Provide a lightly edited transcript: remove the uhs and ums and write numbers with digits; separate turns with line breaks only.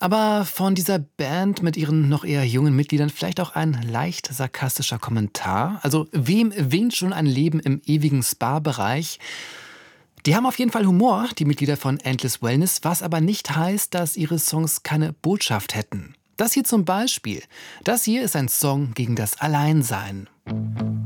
Aber von dieser Band mit ihren noch eher jungen Mitgliedern vielleicht auch ein leicht sarkastischer Kommentar? Also wem winkt schon ein Leben im ewigen Spa-Bereich? Die haben auf jeden Fall Humor, die Mitglieder von Endless Wellness, was aber nicht heißt, dass ihre Songs keine Botschaft hätten. Das hier zum Beispiel. Das hier ist ein Song gegen das Alleinsein.